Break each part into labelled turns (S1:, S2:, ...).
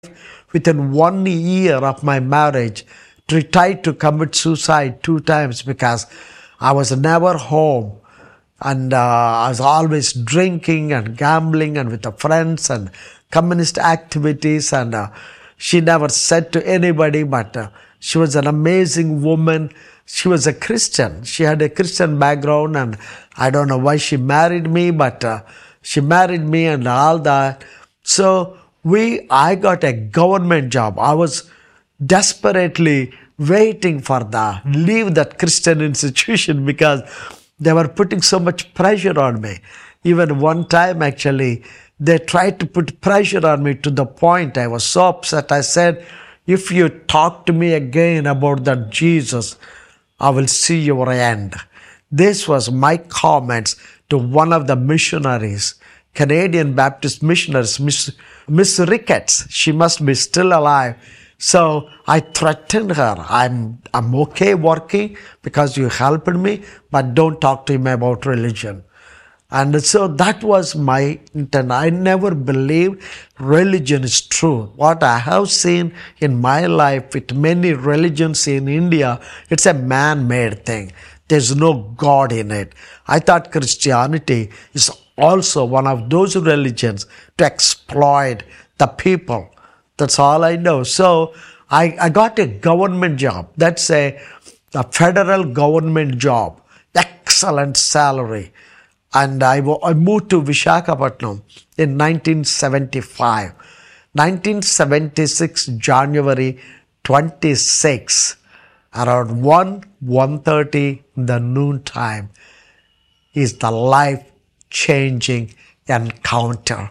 S1: within 1 year of my marriage tried to commit suicide 2 times because I was never home. And I was always drinking and gambling and with the friends and communist activities. And she never said to anybody, but she was an amazing woman. She was a Christian. She had a Christian background, and I don't know why she married me, but she married me and all that. So I got a government job. I was desperately waiting for leave that Christian institution because they were putting so much pressure on me. Even one time, actually, they tried to put pressure on me to the point I was so upset. I said, if you talk to me again about that Jesus, I will see your end. This was my comments to one of the missionaries, Canadian Baptist missionaries, Miss Ricketts. She must be still alive. So I threatened her. I'm okay working because you helped me, but don't talk to him about religion. And so that was my intent. I never believed religion is true. What I have seen in my life with many religions in India, it's a man-made thing. There's no God in it. I thought Christianity is also one of those religions to exploit the people. That's all I know. So I got a government job. That's a federal government job. Excellent salary. And I moved to Visakhapatnam in 1975. 1976, January 26, around 1:30 in the noontime, is the life-changing encounter,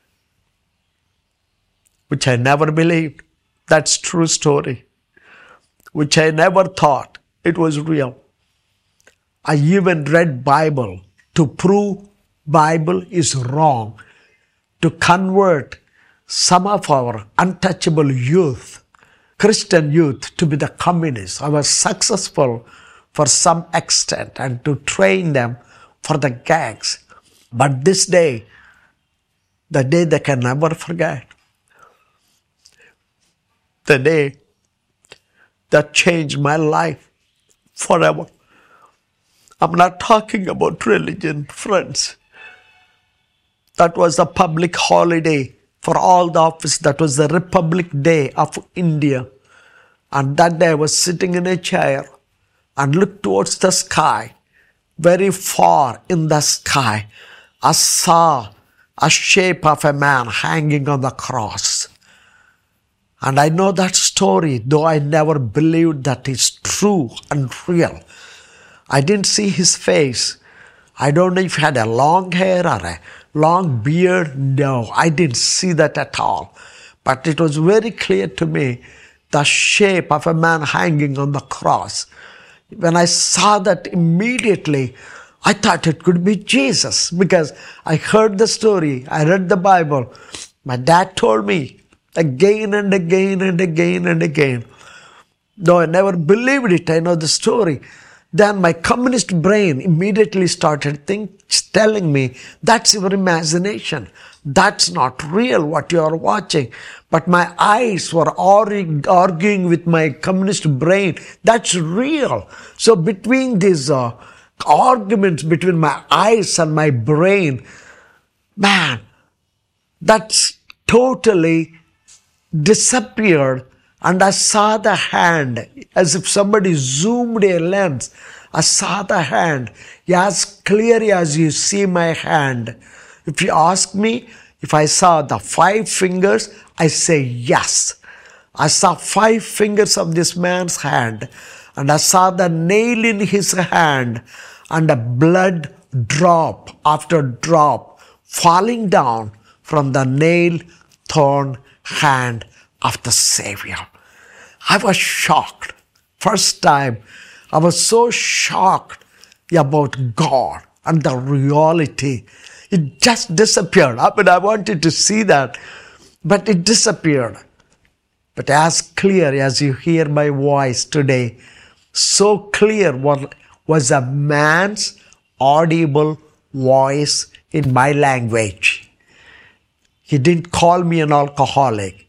S1: which I never believed. That's true story, which I never thought it was real. I even read Bible to prove Bible is wrong, to convert some of our untouchable youth, Christian youth, to be the communists. I was successful for some extent and to train them for the gangs. But this day, the day they can never forget, the day that changed my life forever. I'm not talking about religion, friends. That was a public holiday for all the office. That was the Republic Day of India. And that day I was sitting in a chair and looked towards the sky. Very far in the sky, I saw a shape of a man hanging on the cross. And I know that story, though I never believed that it's true and real. I didn't see his face. I don't know if he had a long hair or a long beard. No, I didn't see that at all. But it was very clear to me, the shape of a man hanging on the cross. When I saw that immediately, I thought it could be Jesus because I heard the story. I read the Bible. My dad told me again and again and again and again. Though I never believed it, I know the story. Then my communist brain immediately started telling me, that's your imagination. That's not real what you are watching. But my eyes were arguing with my communist brain. That's real. So between these arguments between my eyes and my brain, man, that's totally disappeared. And I saw the hand as if somebody zoomed a lens. I saw the hand as clearly as you see my hand. If you ask me if I saw the 5 fingers, I say yes. I saw 5 fingers of this man's hand, and I saw the nail in his hand, and a blood drop after drop falling down from the nail-torn hand of the Savior. I was shocked. First time, I was so shocked about God and the reality. It just disappeared. I mean, I wanted to see that, but it disappeared. But as clear as you hear my voice today, so clear was a man's audible voice in my language. He didn't call me an alcoholic.